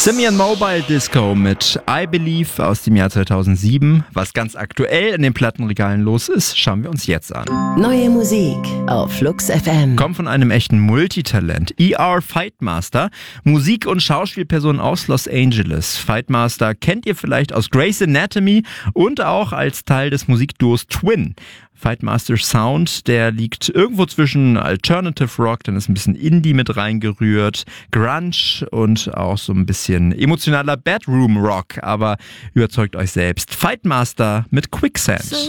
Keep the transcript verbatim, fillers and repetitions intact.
Simian Mobile Disco mit I Believe aus dem Jahr zweitausendsieben. Was ganz aktuell in den Plattenregalen los ist, schauen wir uns jetzt an. Neue Musik auf Flux F M. Kommt von einem echten Multitalent. E R Fightmaster, Musik- und Schauspielperson aus Los Angeles. Fightmaster kennt ihr vielleicht aus Grey's Anatomy und auch als Teil des Musikduos Twin. Fightmasters Sound, der liegt irgendwo zwischen Alternative Rock, dann ist ein bisschen Indie mit reingerührt, Grunge und auch so ein bisschen emotionaler Bedroom Rock, aber überzeugt euch selbst. Fightmaster mit Quicksand.